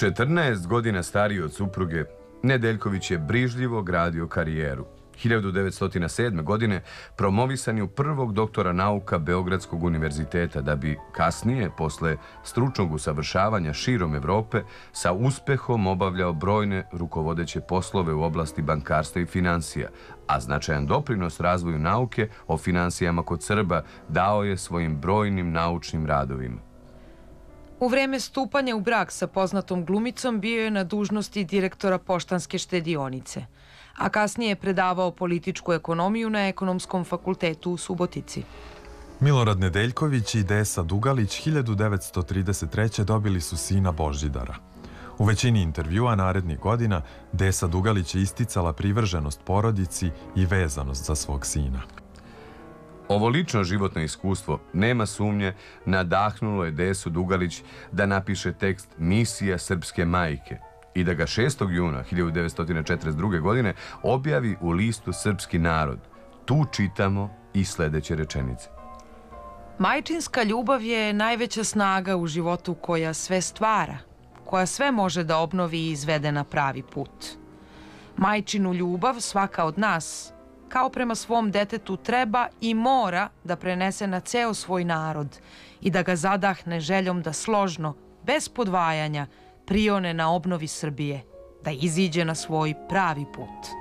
14 godina stariji od supruge, Nedeljković je brižljivo gradio karijeru. 1907. godine promovisan je u prvog doktora nauka Beogradskog univerziteta, da bi kasnije, posle stručnog usavršavanja širom Evrope, sa uspehom obavljao brojne rukovodeće poslove u oblasti bankarstva i finansija, a značajan doprinos razvoju nauke o finansijama kod Srba dao je svojim brojnim naučnim radovima. U vreme stupanja u brak sa poznatom glumicom bio je na dužnosti direktora Poštanske štedionice, a kasnije je predavao političku ekonomiju na Ekonomskom fakultetu u Subotici. Milorad Nedeljković i Desa Dugalić 1933. dobili su sina Božidara. U većini intervjua narednih godina Desa Dugalić je isticala privrženost porodici i vezanost za svog sina. Ovo lično životno iskustvo, nema sumnje, nadahnulo je Desu Dugalić da napiše tekst Misija srpske majke i da ga 6. juna 1942. godine objavi u listu Srpski narod. Tu čitamo i sledeće rečenice. Majčinska ljubav je najveća snaga u životu koja sve stvara, koja sve može da obnovi i izvede na pravi put. Majčinu ljubav svaka od nas, kao prema svom detetu, treba i mora da prenese na ceo svoj narod i da ga zadahne željom da složno, bez podvajanja, prione na obnovi Srbije, da iziđe na svoj pravi put.